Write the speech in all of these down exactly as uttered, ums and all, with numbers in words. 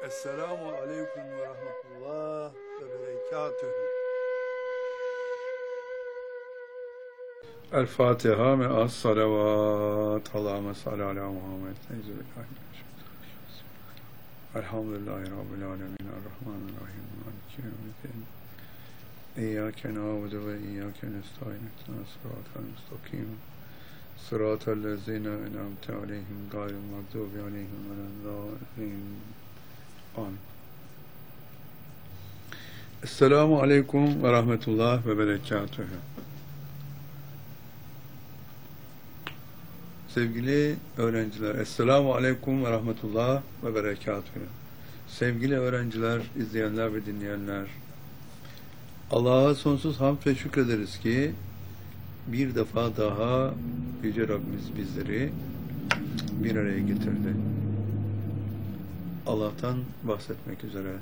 Esselamu Aleyküm ve Rahmetullah ve Berekatühü. El Fatiha ve as salavat. Allahümme salli ala Muhammed. Elhamdülillahi Rabbil alemin. Errahmanirrahim. Maliki yevmiddin. İyyâke na'budu ve iyyâke nestaîn. İhdinas sıratal mustakim. Sıratal lezîne en'amte aleyhim gayril mağdûbi aleyhim veleddâllîn. Amin. Esselamu Aleyküm ve Rahmetullah ve Berekatühü. Sevgili öğrenciler, Esselamu Aleyküm ve Rahmetullah ve Berekatühü. Sevgili öğrenciler, izleyenler ve dinleyenler, Allah'a sonsuz hamd ve şükrederiz ki bir defa daha Yüce Rabbimiz bizleri bir araya getirdi. Allah'tan bahsetmek üzere,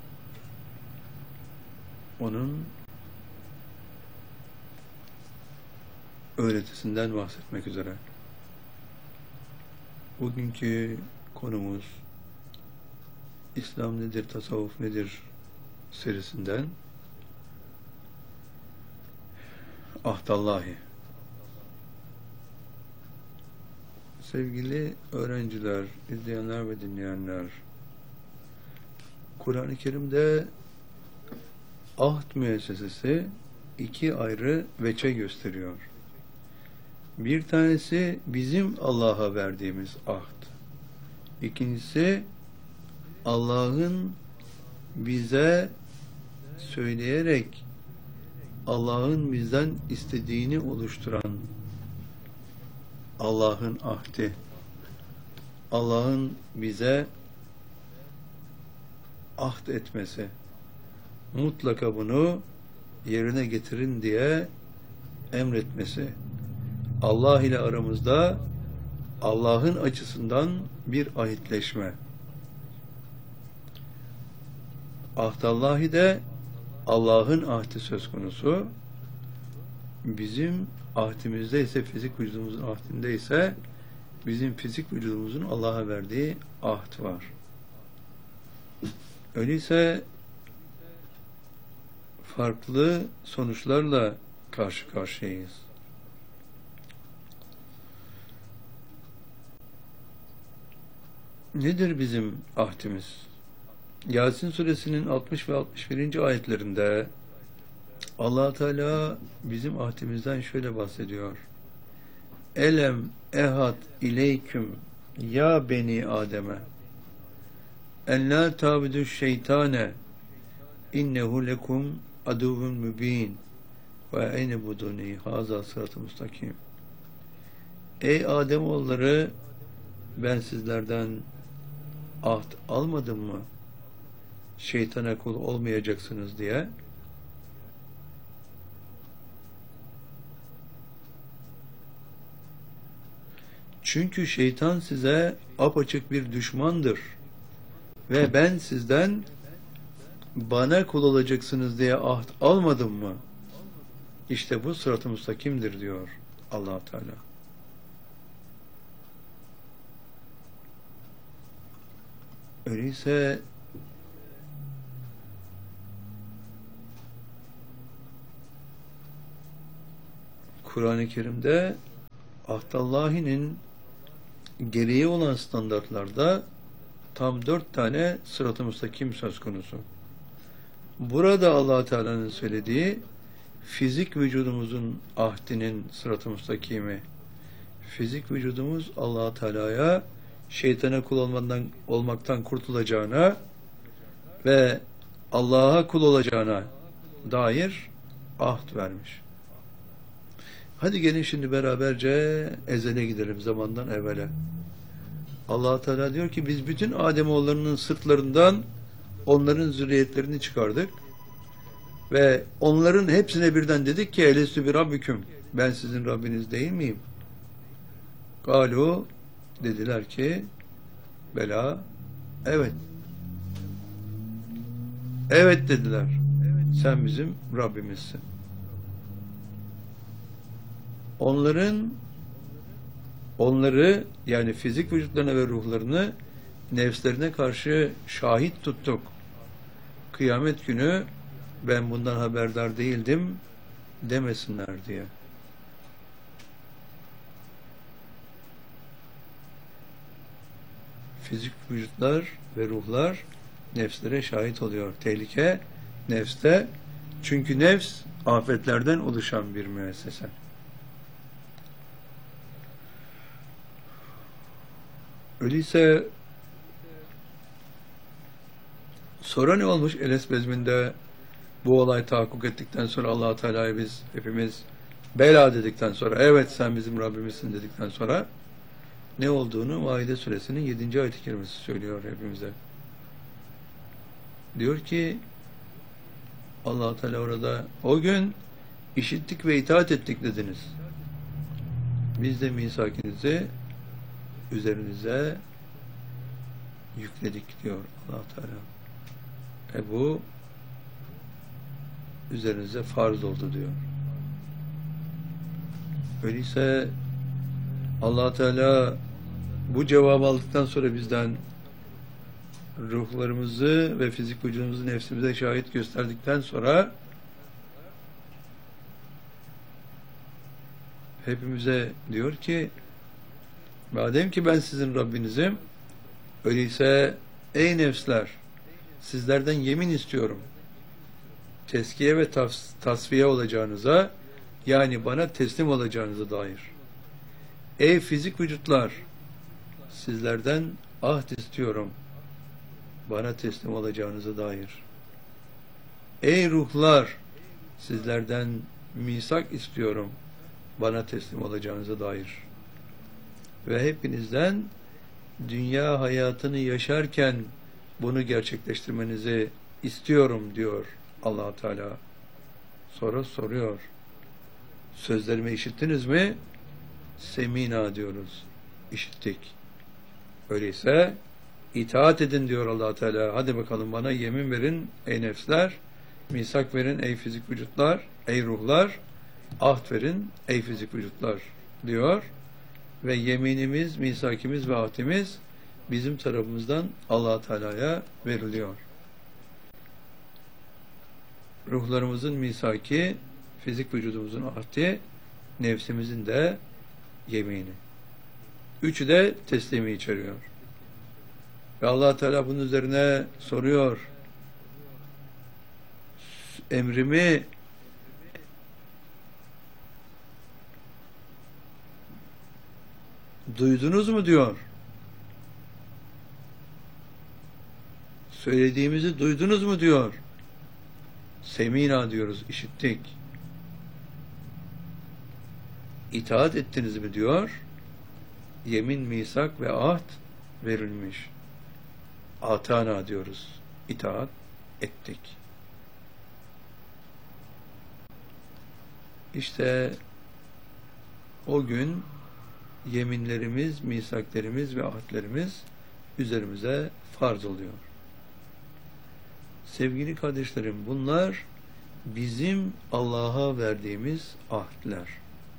onun öğretisinden bahsetmek üzere. Bugünkü konumuz İslam nedir, tasavvuf nedir serisinden Ahdallahi. Sevgili öğrenciler, izleyenler ve dinleyenler, Kur'an-ı Kerim'de ahd müessesesi iki ayrı veçe gösteriyor. Bir tanesi bizim Allah'a verdiğimiz ahd. İkincisi Allah'ın bize söyleyerek Allah'ın bizden istediğini oluşturan Allah'ın ahdi. Allah'ın bize ahd etmesi. Mutlaka bunu yerine getirin diye emretmesi. Allah ile aramızda Allah'ın açısından bir ahitleşme. Ahdallahi de Allah'ın ahdi söz konusu. Bizim ahdimizde ise, fizik vücudumuzun ahdinde ise bizim fizik vücudumuzun Allah'a verdiği ahd var. Öyleyse farklı sonuçlarla karşı karşıyayız. Nedir bizim ahdimiz? Yasin suresinin altmış ve altmış birinci ayetlerinde Allah Teala bizim ahdimizden şöyle bahsediyor. Elem ehad ileyküm ya beni Adem'e en la tabudu şeytane innehu lekum aduvun mübin ve ene buduni haza sırat-ı mustakim. Ey Ademoğulları, ben sizlerden ahd almadım mı? Şeytana kul olmayacaksınız diye. Çünkü şeytan size apaçık bir düşmandır. Ve ben sizden bana kul olacaksınız diye ahd almadım mı? İşte bu sırat-ı mustakimdir diyor Allah Teala. Öyleyse Kur'an-ı Kerim'de Ahdallahi'nin gereği olan standartlarda tam dört tane sırat-ı mustakim söz konusu. Burada Allah Teala'nın söylediği fizik vücudumuzun ahdinin sırat-ı mustakimi. Fizik vücudumuz Allah Teala'ya şeytana kul olmadan, olmaktan kurtulacağına ve Allah'a kul olacağına dair ahd vermiş. Hadi gelin şimdi beraberce ezele gidelim, zamandan evvele. Allah Teala diyor ki biz bütün Ademoğullarının sırtlarından onların zürriyetlerini çıkardık ve onların hepsine birden dedik ki elestü bi rabbiküm, ben sizin Rabbiniz değil miyim? Galu, dediler ki bela, evet. Evet dediler. Sen bizim Rabbimizsin. Onların onları, yani fizik vücutlarına ve ruhlarını nefslerine karşı şahit tuttuk. Kıyamet günü ben bundan haberdar değildim demesinler diye. Fizik vücutlar ve ruhlar nefslere şahit oluyor. Tehlike nefste. Çünkü nefs afetlerden oluşan bir müessese. Öyleyse sonra ne olmuş Eles bezminde bu olay tahakkuk ettikten sonra Allah Teala'ya biz hepimiz bela dedikten sonra, evet sen bizim Rabbimizsin dedikten sonra ne olduğunu Maide suresinin yedinci ayet-i kerimesi söylüyor hepimize. Diyor ki Allah Teala orada, o gün işittik ve itaat ettik dediniz. Biz de misakinizi üzerinize yükledik diyor Allah Teala. E bu üzerinize farz oldu diyor. Öyleyse Allah Teala bu cevabı aldıktan sonra bizden ruhlarımızı ve fizik vücudumuzu nefsimize şahit gösterdikten sonra hepimize diyor ki madem ki ben sizin Rabbinizim, öyleyse ey nefsler, sizlerden yemin istiyorum teskiye ve tas tasfiye olacağınıza, yani bana teslim olacağınıza dair. Ey fizik vücutlar, sizlerden ahd istiyorum bana teslim olacağınıza dair. Ey ruhlar, sizlerden misak istiyorum bana teslim olacağınıza dair. Ve hepinizden dünya hayatını yaşarken bunu gerçekleştirmenizi istiyorum diyor Allah Teala. Sonra soruyor. Sözlerimi işittiniz mi? Semina diyoruz. İşittik. Öyleyse itaat edin diyor Allah Teala. Hadi bakalım bana yemin verin ey nefsler, misak verin ey fizik vücutlar, ey ruhlar, ahd verin ey fizik vücutlar diyor. Ve yeminimiz, misakimiz ve ahdimiz bizim tarafımızdan Allah Teala'ya veriliyor. Ruhlarımızın misaki, fizik vücudumuzun ahdi, nefsimizin de yemini. Üçü de teslimi içeriyor. Ve Allah Teala bunun üzerine soruyor. Emrimi duydunuz mu diyor. Söylediğimizi duydunuz mu diyor. Semina diyoruz, işittik. İtaat ettiniz mi diyor. Yemin, misak ve ahd verilmiş. Atana diyoruz. İtaat ettik. İşte o gün yeminlerimiz, misaklerimiz ve ahdlerimiz üzerimize farz oluyor. Sevgili kardeşlerim, bunlar bizim Allah'a verdiğimiz ahdler.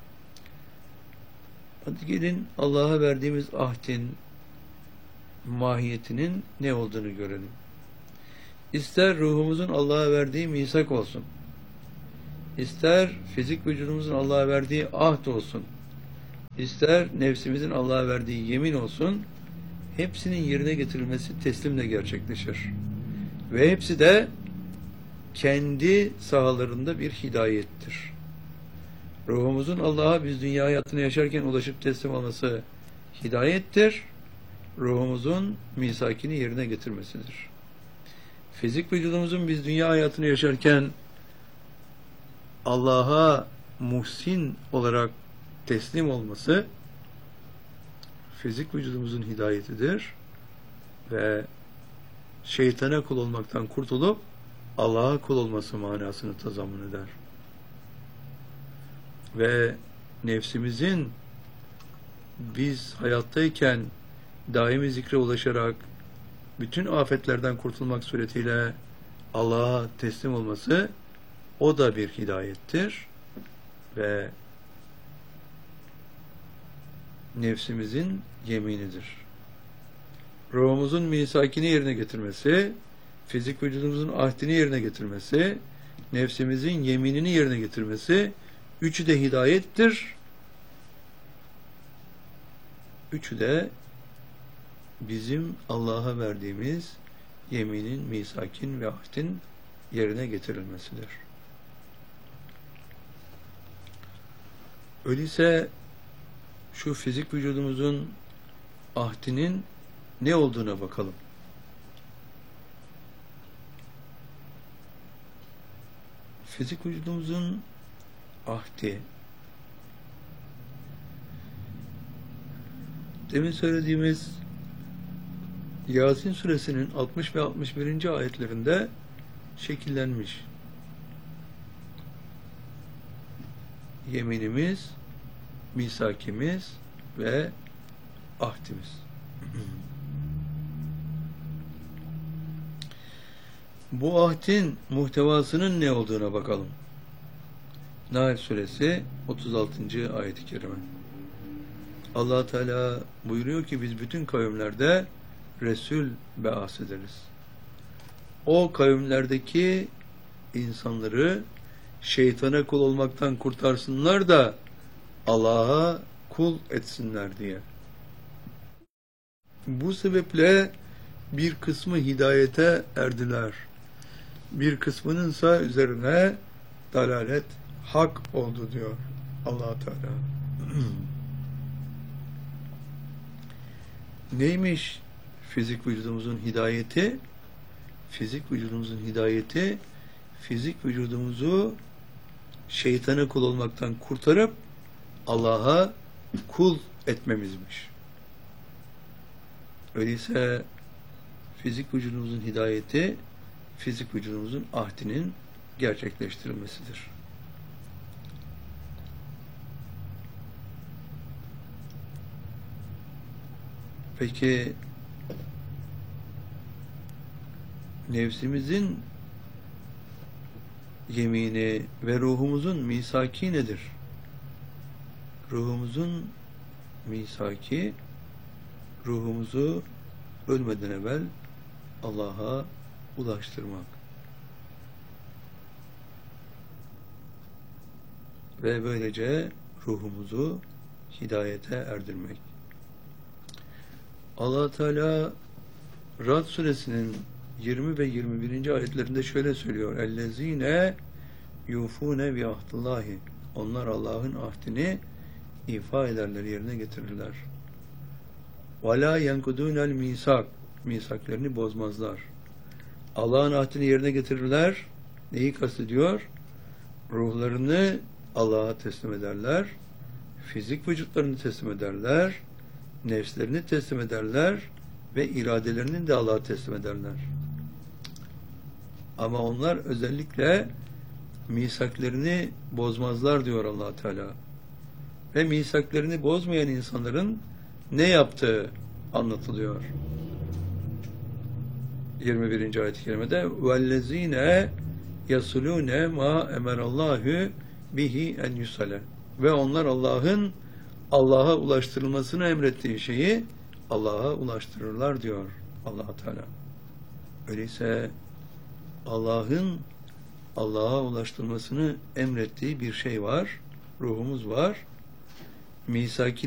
Hadi gelin Allah'a verdiğimiz ahdin mahiyetinin ne olduğunu görelim. İster ruhumuzun Allah'a verdiği misak olsun, ister fizik vücudumuzun Allah'a verdiği ahd olsun, ister nefsimizin Allah'a verdiği yemin olsun, hepsinin yerine getirilmesi teslimle gerçekleşir. Ve hepsi de kendi sahalarında bir hidayettir. Ruhumuzun Allah'a biz dünya hayatını yaşarken ulaşıp teslim olması hidayettir. Ruhumuzun misakini yerine getirmesidir. Fizik vücudumuzun biz dünya hayatını yaşarken Allah'a muhsin olarak teslim olması fizik vücudumuzun hidayetidir ve şeytana kul olmaktan kurtulup Allah'a kul olması manasını tazammun eder. Ve nefsimizin biz hayattayken daimi zikre ulaşarak bütün afetlerden kurtulmak suretiyle Allah'a teslim olması, o da bir hidayettir ve nefsimizin yeminidir. ruhumuzun misakini yerine getirmesi, fizik vücudumuzun ahdini yerine getirmesi, nefsimizin yeminini yerine getirmesi, üçü de hidayettir. Üçü de bizim Allah'a verdiğimiz yeminin, misakin ve ahdin yerine getirilmesidir. Öyleyse şu fizik vücudumuzun ahdinin ne olduğuna bakalım. Fizik vücudumuzun ahdi, demin söylediğimiz Yasin suresinin altmış ve altmış birinci ayetlerinde şekillenmiş. Yeminimiz, misakimiz ve ahdimiz. Bu ahdin muhtevasının ne olduğuna bakalım. Nahl suresi otuz altıncı ayet-i kerime. Allah Teala buyuruyor ki biz bütün kavimlerde Resul be'as ederiz. O kavimlerdeki insanları şeytana kul olmaktan kurtarsınlar da Allah'a kul etsinler diye. Bu sebeple bir kısmı hidayete erdiler. Bir kısmınınsa üzerine dalalet hak oldu diyor Allah Teala. Neymiş fizik vücudumuzun hidayeti? Fizik vücudumuzun hidayeti, fizik vücudumuzu şeytana kul olmaktan kurtarıp Allah'a kul etmemizmiş. Öyleyse fizik vücudumuzun hidayeti, fizik vücudumuzun ahdinin gerçekleştirilmesidir. Peki nefsimizin yemini ve ruhumuzun misaki nedir? Ruhumuzun misaki, ruhumuzu ölmeden evvel Allah'a ulaştırmak ve böylece ruhumuzu hidayete erdirmek. Allah Teala Rad suresinin yirmi ve yirmi birinci ayetlerinde şöyle söylüyor: "Ellezine yufune bi ahdillahi." Onlar Allah'ın ahdini ifa ederler, yerine getirirler. "Ve la yenkudunel misak." Misaklerini bozmazlar. Allah'ın ahdini yerine getirirler. Neyi kastediyor? Ruhlarını Allah'a teslim ederler. Fizik vücutlarını teslim ederler. Nefslerini teslim ederler ve iradelerini de Allah'a teslim ederler. Ama onlar özellikle misaklerini bozmazlar diyor Allah Teala. Ve misaklerini bozmayan insanların ne yaptığı anlatılıyor. yirmi birinci ayet-i kerimede "Vellezine yasulune ma emerallahu bihi en yusale." Ve onlar Allah'ın Allah'a ulaştırılmasını emrettiği şeyi Allah'a ulaştırırlar diyor Allah Teala. Öyleyse Allah'ın Allah'a ulaştırılmasını emrettiği bir şey var. Ruhumuz var. Misaki